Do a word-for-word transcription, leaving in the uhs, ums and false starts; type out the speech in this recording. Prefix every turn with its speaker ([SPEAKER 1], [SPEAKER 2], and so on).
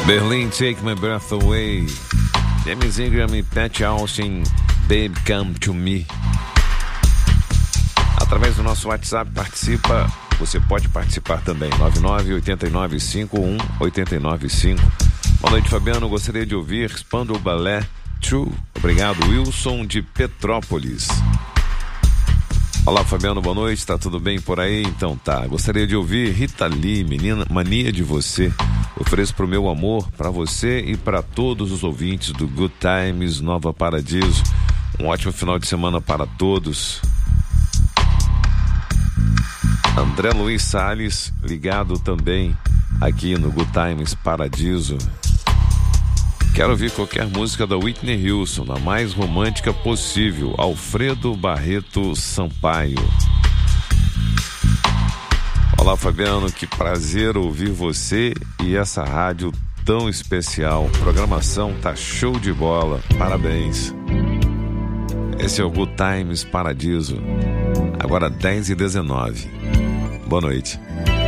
[SPEAKER 1] Berlin, Take My Breath Away. James Ingram e Pat Austin, Babe Come To Me. Através do nosso WhatsApp, participa. Você pode participar também. nove nove oito nove cinco um oito nove cinco. Boa noite, Fabiano. Gostaria de ouvir Spandau Ballet True. Obrigado, Wilson de Petrópolis. Olá, Fabiano, boa noite, tá tudo bem por aí? Então tá, gostaria de ouvir Rita Lee, Menina, Mania de Você. Ofereço pro meu amor, para você e para todos os ouvintes do Good Times Nova Paradiso. Um ótimo final de semana para todos. André Luiz Salles, ligado também aqui no Good Times Paradiso. Quero ouvir qualquer música da Whitney Houston, a mais romântica possível. Alfredo Barreto Sampaio. Olá, Fabiano, que prazer ouvir você e essa rádio tão especial. Programação tá show de bola, parabéns. Esse é o Good Times Paradiso. Agora dez e dezenove. Boa noite.